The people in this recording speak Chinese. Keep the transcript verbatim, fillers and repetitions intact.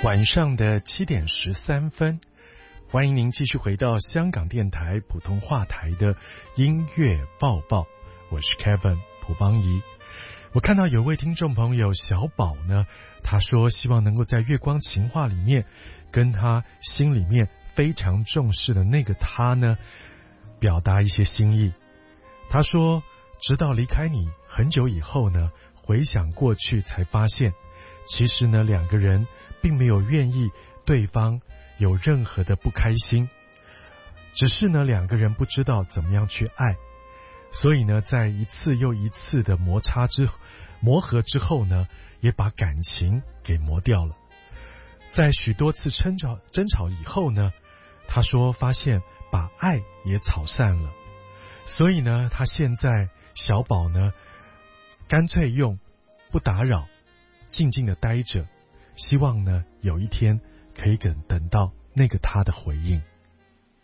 晚上的七点十三分，欢迎您继续回到香港电台普通话台的音乐报报，我是 Kevin 蒲邦仪。我看到有位听众朋友小宝呢，他说希望能够在月光情话里面跟他心里面非常重视的那个他呢表达一些心意。他说直到离开你很久以后呢，回想过去才发现，其实呢两个人并没有愿意对方有任何的不开心，只是呢两个人不知道怎么样去爱，所以呢在一次又一次的摩擦之磨合之后呢，也把感情给磨掉了。在许多次争吵争吵以后呢，他说发现把爱也吵散了，所以呢他现在小宝呢干脆用不打扰静静的待着，希望呢有一天可以等等到那个他的回应。